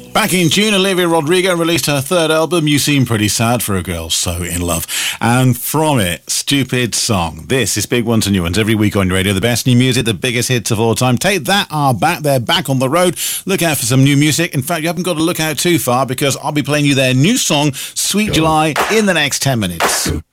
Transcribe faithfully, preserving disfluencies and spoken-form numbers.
Back in June, Olivia Rodrigo released her third album, You Seem Pretty Sad for a Girl So In Love. And from it, Stupid Song. This is Big Ones and New Ones every week on your radio. The best new music, the biggest hits of all time. Take That are back. They're back on the road. Look out for some new music. In fact, you haven't got to look out too far because I'll be playing you their new song, Sweet July, in the next ten minutes.